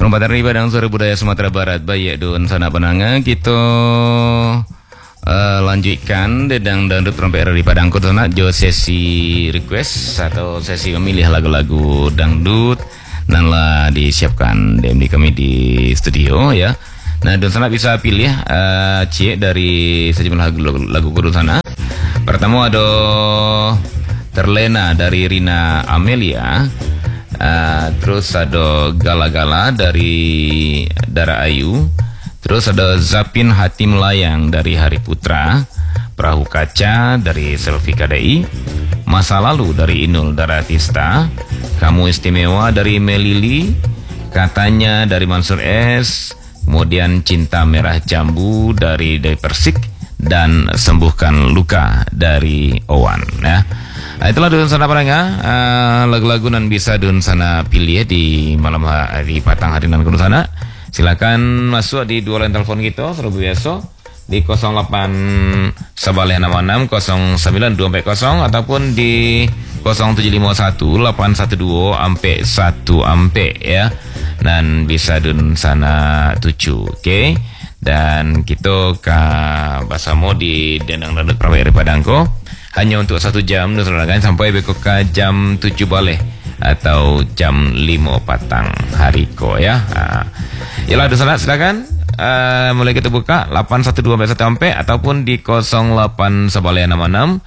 Perempatan dari Padang Suara Budaya Sumatera Barat. Baik dun sana penanga kita lanjutkan dedang dangdut trompet dari Padang Kutana jo sesi request atau sesi memilih lagu-lagu dangdut dan lah disiapkan DMD kami di studio ya. Nah dun sana bisa pilih cie dari sejumlah lagu dun sana. Pertama ada Terlena dari Rina Amelia. Terus ada Gala-Gala dari Dara Ayu. Terus ada Zapin Hati Melayang dari Hari Putra. Perahu Kaca dari Selvi KDI. Masa Lalu dari Inul Daratista. Kamu Istimewa dari Melili. Katanya dari Mansur S. Kemudian Cinta Merah Jambu dari Dewi Persik. Dan Sembuhkan Luka dari Owan ya. Itulah dun sana paranga lagu-lagu nan bisa dun sana pilih di malam hari patang hari nan dun sana. Silakan masuk di dua line telepon kita seperti biasa di 08 Sabaleh 66 09240 ataupun di 0751 812 ampe 1 ampe ya. Dan bisa dun sana tuju, oke? Dan kita ke Basamo di Dendang Dangdut Praweri Padangko hanya untuk 1 jam sampai besok ke jam 7 balik atau jam 5 patang hariko ya. Yalah dosa silakan mulai kita buka 812 sampai 1 ataupun di 08 Sabaleh 66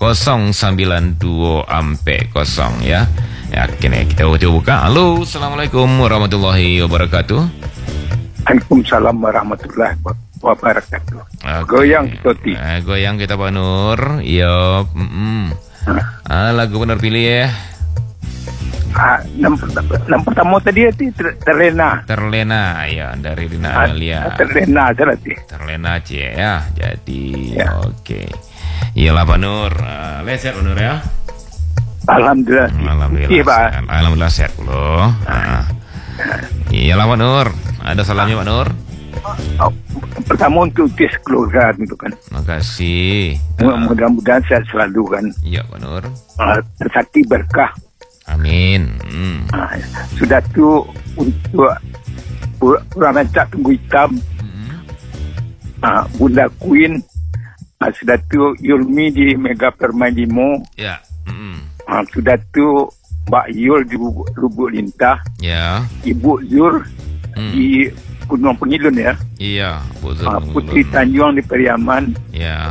092 ampe 0 ya. Ya kini kita buka. Halo, assalamualaikum warahmatullahi wabarakatuh. Waalaikumsalam warahmatullahi wabarakatuh. Okay. Goyang kita goyang kita Pak Nur. Iya. Lagu benar pilih ya. Yang pertama tadi Terlena. Terlena ya dari Rina Amelia. Terlena berarti. Terlena cie ya. Jadi ya. Oke. Iyalah Pak Nur. Sehat Pak Nur ya. Alhamdulillah. Alhamdulillah sehat loh. Iyalah Pak Nur. Ada salamnya Pak Nur. Pertama untuk tes keluarga itu kan. Makasih. Mudah-mudahan sehat selalu kan. Iya Pak Nur. Tersakti berkah. Amin. Sudah tu untuk Puranancak Tunggu Hitam. Bunda Queen. Sudah tu Yulmi di Mega Permai Limo. Ya. Sudah tu Mbak Yul di Lubuk Lintah. Ya. Ibu Zur di Gunung Pengilun ya. Iya, Bu Zur. Putri Tanjung di Periaman. Ya.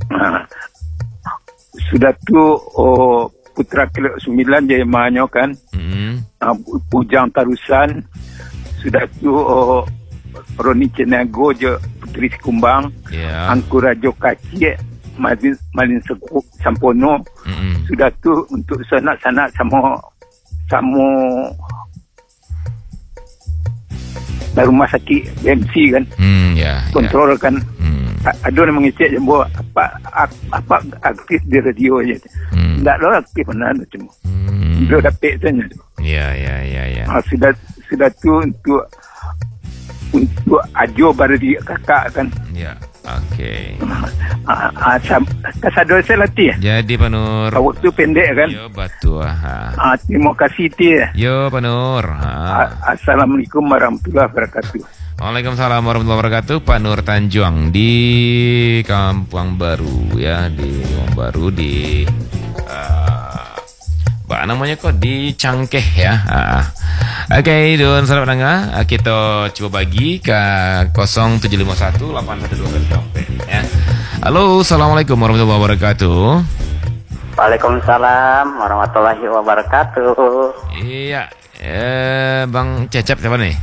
Sudah tu Putra Kelok 9 Jayamanyo kan. Pujang Tarusan. Sudah tu Roni Cenago je Putri Sikumbang. Ya. Angku Rajo Kacik Malin Sampono. Sudah tu untuk sanak-sanak sama dari rumah sakit BMC kan. Kontrol kan. Ada yang mengecek jembo apa aktif di radio aja. Tidak lah aktif mana cuma. Dia dapat saja. Ya. Sudah tu untuk Ajo Bardi kakak kan. Ya. Oke. Kasador saya latih. Jadi Pak Nur. Waktu pendek kan. Yo betul. Terima kasih Tia. Yo Pak Nur. Assalamualaikum warahmatullahi wabarakatuh. Waalaikumsalam warahmatullahi wabarakatuh. Pak Nur Tanjung di Kampung Baru ya, di Kampung Baru di namanya kok di Cangkeh ya. Oke, don sahabat pendengar, kita coba bagi ke 0751 812 ya. Halo, assalamualaikum warahmatullahi wabarakatuh. Waalaikumsalam warahmatullahi wabarakatuh. Iya, Bang Cecep siapa nih?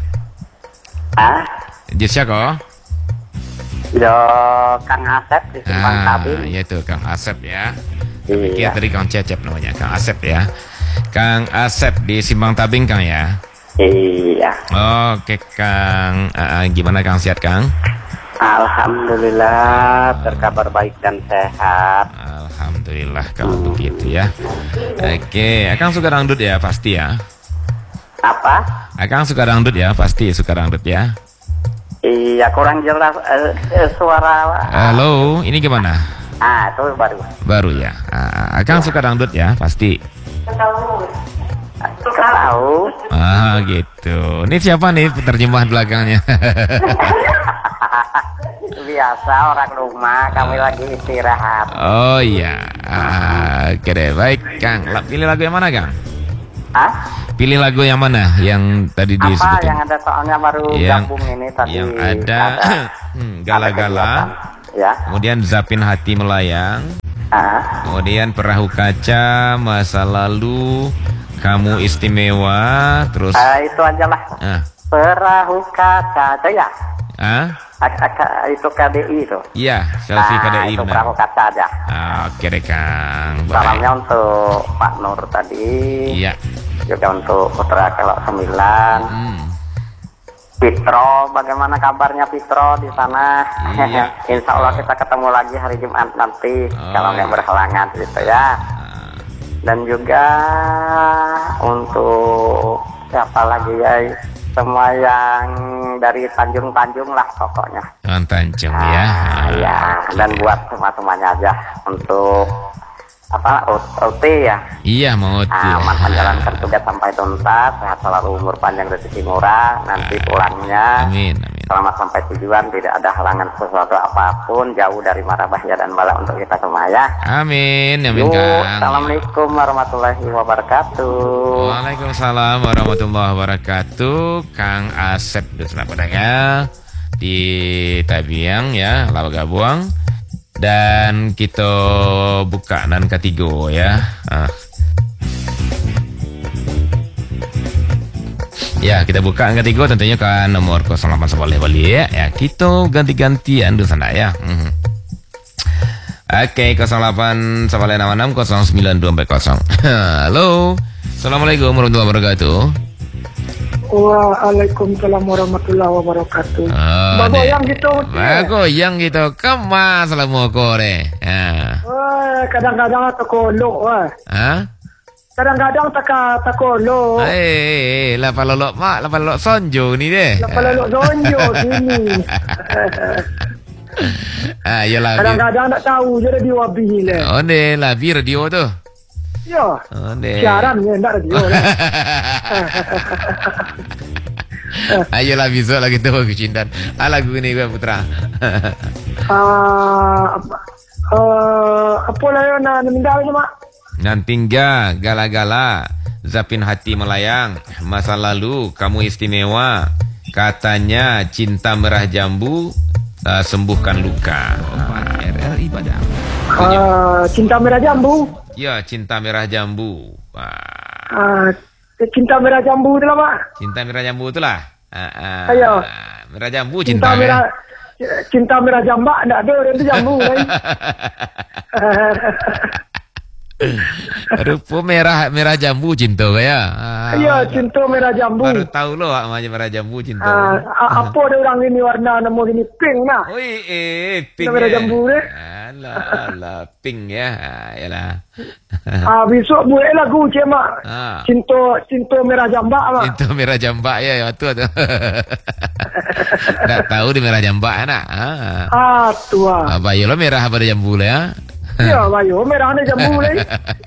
Jisya kok? Yo, Kang Asep di Simpang Tabing. Iya tuh Kang Asep ya. Iya tadi Kang Cecep namanya, Kang Asep ya. Kang Asep di Simpang Tabing Kang ya. Iya. Oke Kang, gimana Kang, sehat Kang? Alhamdulillah berkabar baik dan sehat. Alhamdulillah kalau begitu ya. Oke, Kang suka dangdut ya pasti ya. Apa? Kang suka dangdut ya pasti, suka dangdut ya. Iya, kurang jelas suara. Halo, ini gimana? Itu baru. Baru ya. Kang suka dangdut ya pasti. Suka laut. Ah, gitu. Ini siapa nih penerjemah belakangnya? Biasa orang rumah, kami lagi istirahat. Oh iya. Oke deh, baik Kang. Pilih lagu yang mana, Kang? Hah? Pilih lagu yang mana? Yang tadi Apa disebutin. yang ada soalnya baru gabung ini tadi. Yang ada Gala-gala. Ya. Kemudian Zapin Hati Melayang. Kemudian Perahu Kaca, Masa Lalu, Kamu Istimewa, terus itu aja lah. Perahu Kaca itu ya. Itu KDI itu. Iya, selfie KDI itu benar. Perahu Kaca aja. Oke deh Kang. Salamnya untuk Pak Nur tadi. Iya. Juga untuk Putra Kelok 9. Fitro, bagaimana kabarnya Fitro di sana? Iya. Insya Allah kita ketemu lagi hari Jumat nanti kalau nggak berhalangan gitu ya. Dan juga untuk siapa lagi ya, semua yang dari Tanjung-Tanjung lah pokoknya. Tanjung ya. Ya, dan buat semuanya aja untuk OT ya. Iya, mau OT. Menjalankan tugas sampai tuntas, sehat selalu, umur panjang, rezeki murah, nanti pulangnya. Amin. Selamat sampai tujuan, tidak ada halangan sesuatu apapun, jauh dari mara bahaya dan bala untuk kita semua ya. Amin, Kang. Assalamualaikum warahmatullahi wabarakatuh. Waalaikumsalam warahmatullahi wabarakatuh. Kang Asep Padangnya di Tabiang ya, Lawa Gabuang. Dan kita buka dan ketiga ya. Ya, kita buka yang ketiga tentunya kan nomor 08 boleh ya. Ya, kita ganti-gantian di sana ya. Oke, 08 96 0924. Halo. Assalamualaikum warahmatullahi wabarakatuh. Waalaikumsalam warahmatullahi wabarakatuh. Bagoyang gitu. Kemas lah mau kore. Kadang-kadang tak kolok. Kadang-kadang tak kolok. Lapa lolok mak, lapa lolok sonjo ni deh. Lapa lolok sonjo sini. Yalah. Kadang-kadang tak tahu je radio habis le. Oh ni labi radio tu. Ya. Siaran je tak radio lah. Ayolah besok lagi tu kecintaan. Lagu ni gue Putra. Apa lah yang nak minta ni mak? Nantingga, Gala-gala, Zapin Hati Melayang, Masa Lalu, Kamu Istimewa, Katanya Cinta Merah Jambu, Sembuhkan Luka. RRI Padang. Cinta Merah Jambu. Ya, Cinta Merah Jambu. Cinta Merah Jambu tu lah mak. Cinta Merah Jambu tu lah. Ayo. Merah Jambu cinta merah. Cinta Merah Jambak tak ada, dia tu jambu kan. Rupa merah jambu cinta ya. Ya, cinta merah jambu. Baru tahu lo macam merah jambu cinta. Apa ada orang ini warna nama ini pink nah. Oi, pink. Merah jambu ni. Alah, pink ya. Yalah. Besok buat lagu je mak. Cinta merah jambak mak. Cinta merah jambak ya, betul tu. Tak tahu di merah jambak nak. Tua. Apa yo merah apa jambu lah ya. Ya, bayo merah ni jambu ni.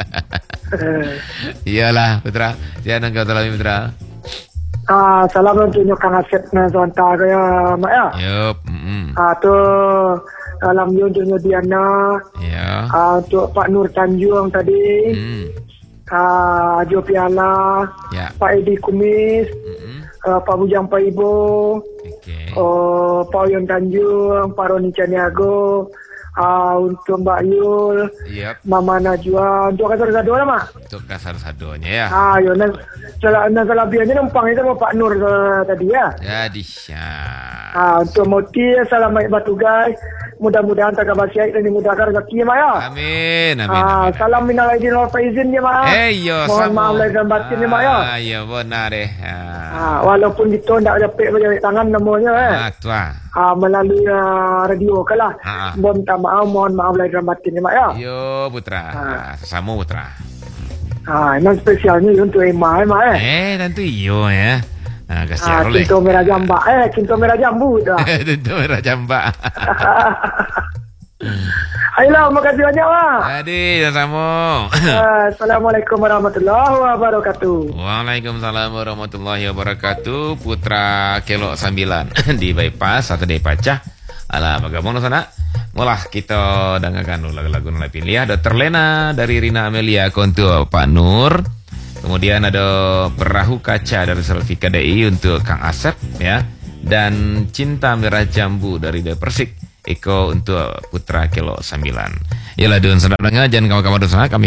Iyalah, Putra. Jangan kau salami Putra. Salam untuk Kang Asep na zonta kaya mak ya. Yup. Tu salam untuk Diana. Ya. Untuk Pak Nur Tanjung tadi. Jo Piala. Ya. Pak Edi Kumis. Pak Bujang Pak Ibo. Okay. Pak Yon Tanjung, Pak Roni Caniago. Untuk Mbak Yul, Mama Najwa, untuk kasar sado lah mak. Untuk kasar sadonya ya. Yo, salah biarnya numpang itu sama Pak Nur tadi ya. Jadi untuk Moti, salam baik batu guys. Mudah-mudahan tak kabar sihat dan dimudahkan rezeki mak ya. Amin. Salam minal aidin wal faizin ya mak. Mohon maaf lahir dan batin ya mak ya. Ya benar deh. Walaupun kita tak dapat berjabat tangan namanya melalui radio ke lah. Mohon maaf lahir dan batin ya mak ya. Yo Putra. Sesama Putra. Memang spesialnya untuk Emma mak tentu iyo ya. Kasihan oleh. Cinta merah jambak. Cinta merah jambu dah. Cinta merah jambak. Ayolah, makasih banyak Wak. Adi, sama. Assalamualaikum warahmatullahi wabarakatuh. Waalaikumsalam warahmatullahi wabarakatuh. Putra Kelok 9 di bypass atau di Pacah. Alah, bagaimana sana? Mulah kita dengarkan lagu-lagu nilai pilih. Ada Terlena dari Rina Amelia untuk Pak Nur. Kemudian ada Perahu Kaca dari Selvi KDI untuk Kang Asep ya. Dan Cinta Merah Jambu dari The Persik Eko untuk Putra Kelok 9. Yalah dun sana jangan kawan-kawan sana kami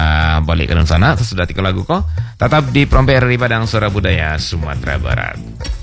balik ke sana sesudah 3 lagu kok. Tetap di Promper RRI Padang Suara Budaya Sumatera Barat.